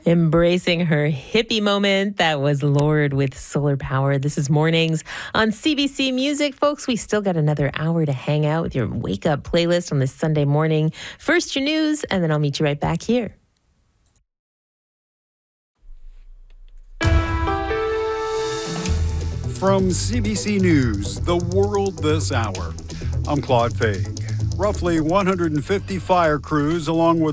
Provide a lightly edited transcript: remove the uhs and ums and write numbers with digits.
Embracing her hippie moment. That was Lorde with Solar Power. This is Mornings on CBC Music. Folks, we still got another hour to hang out with your Wake Up playlist on this Sunday morning. First, your news, and then I'll meet you right back here. From CBC News, The World This Hour, I'm Claude Faig. Roughly 150 fire crews, along with